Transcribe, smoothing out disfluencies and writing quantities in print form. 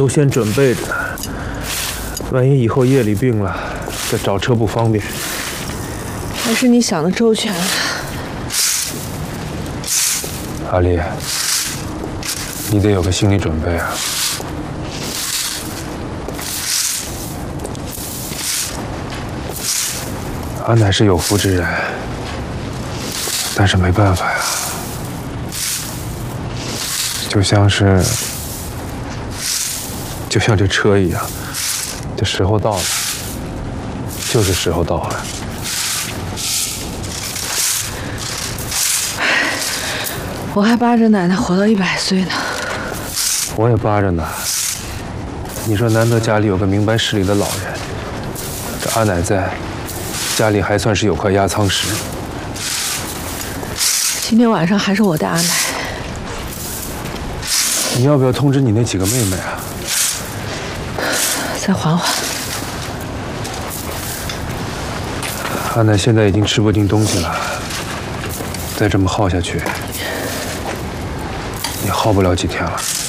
都先准备着，万一以后夜里病了，再找车不方便。 还是你想的周全了。 阿丽，你得有个心理准备啊。阿乃是有福之人，但是没办法呀，就像这车一样，这时候到了，就是时候到了。 我还巴着奶奶活到100岁呢。 我也巴着呢。你说难得家里有个明白事理的老人，这阿乃在。家里还算是有块压舱石。 今天晚上还是我带阿奶。 你要不要通知你那几个妹妹啊？ 再缓缓。 阿奶现在已经吃不进东西了，再这么耗下去，也耗不了几天了。